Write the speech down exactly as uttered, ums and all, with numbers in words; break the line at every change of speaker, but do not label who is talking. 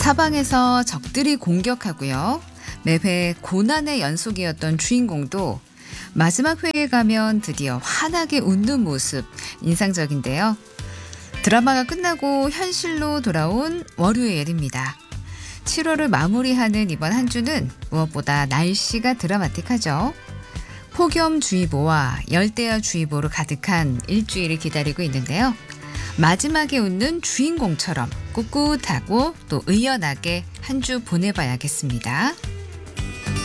사방에서 적들이 공격하고요. 매회 고난의 연속이었던 주인공도 마지막 회에 가면 드디어 환하게 웃는 모습 인상적인데요. 드라마가 끝나고 현실로 돌아온 월요일입니다. 칠월을 마무리하는 이번 한 주는 무엇보다 날씨가 드라마틱하죠. 폭염주의보와 열대야주의보로 가득한 일주일이 기다리고 있는데요. 마지막에 웃는 주인공처럼 꿋꿋하고 또 의연하게 한 주 보내봐야겠습니다.